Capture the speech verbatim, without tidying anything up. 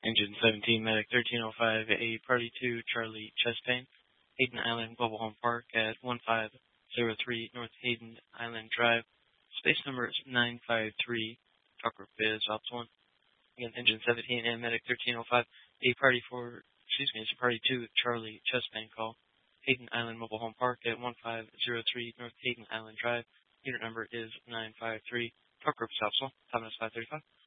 Engine seventeen, Medic thirteen oh five, a Party two, Charlie chest pain, Hayden Island, Global Home Park at one five zero three North Hayden Island Drive. Space number is nine five three, Truck Group is Ops one. Again, Engine seventeen and Medic thirteen oh five, a Party four, excuse me, it's a Party two, Charlie chest pain call, Hayden Island Mobile Home Park at one five zero three North Hayden Island Drive. Unit number is nine five three, Truck Group is Ops one, time is five thirty-five.